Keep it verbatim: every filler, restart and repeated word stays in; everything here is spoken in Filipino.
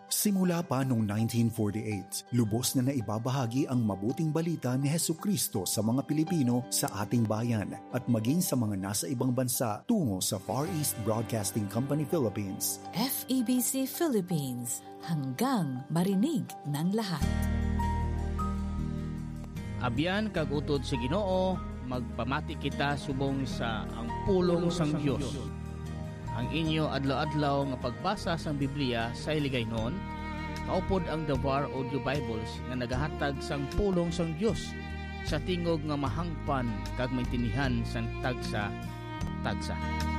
Simula pa noong nineteen forty-eight, lubos na naibabahagi ang mabuting balita ni Hesukristo sa mga Pilipino sa ating bayan at maging sa mga nasa ibang bansa tungo sa Far East Broadcasting Company Philippines. F E B C Philippines, hanggang marinig ng lahat. Abyan kag utod sa Ginoo, magpamati kita subong sa ang pulong sang Dios. Ang inyo adlaw-adlaw nga pagbasa sang Biblia sa iligaynon, maupod ang The Var Audio Bibles nga nagahatag sang pulong sang Dios sa tingog nga mahangpan kag maintindihan sang tagsa-tagsa.